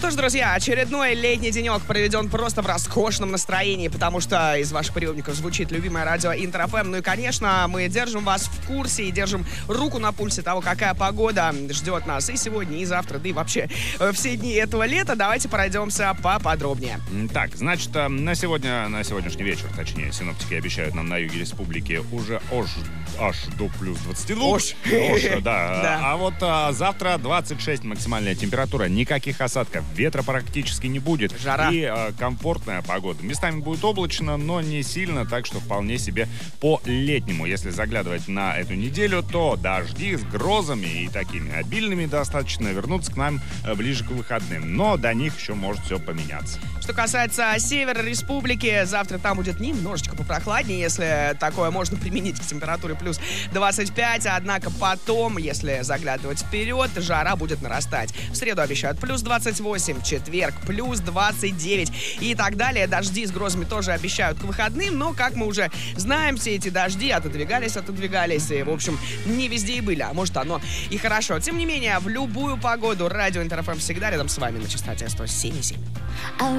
что ж, друзья, очередной летний денек проведен просто в роскошном настроении, потому что из ваших приемников звучит любимое радио Интер ФМ. Ну и, конечно, мы держим вас в курсе и держим руку на пульсе того, какая погода ждет нас и сегодня, и завтра, да и вообще все дни этого лета. Давайте пройдемся поподробнее. Так, значит, на сегодняшний вечер, точнее, синоптики обещают нам на юге республики уже аж до плюс 22. Да. А вот завтра 26 максимальная температура, никаких осадков, ветра практически не будет. Жара. И комфортная погода. Местами будет облачно, но не сильно, так что вполне себе по-летнему. Если заглядывать на эту неделю, то дожди с грозами и такими обильными достаточно вернутся к нам ближе к выходным. Но до них еще может все поменяться. Что касается севера республики, завтра там будет немножечко попрохладнее, если такое можно применить к температуре плюс 25. Однако потом, если заглядывать вперед, жара будет нарастать. В среду обещают плюс 28, четверг плюс 29 и так далее. Дожди с грозами тоже обещают к выходным, но, как мы уже знаем, все эти дожди отодвигались, и, в общем, не везде и были, а может оно и хорошо. Тем не менее, в любую погоду радио Интер ФМ всегда рядом с вами на частоте 107,7.